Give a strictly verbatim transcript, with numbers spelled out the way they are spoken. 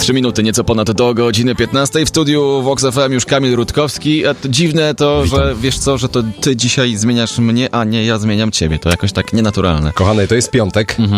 Trzy minuty, nieco ponad do godziny piętnastej. W studiu Vox F M już Kamil Rutkowski. A to dziwne to, Witam. że wiesz co, że to ty dzisiaj zmieniasz mnie, a nie ja zmieniam ciebie. To jakoś tak nienaturalne. Kochany, to jest piątek. Mhm.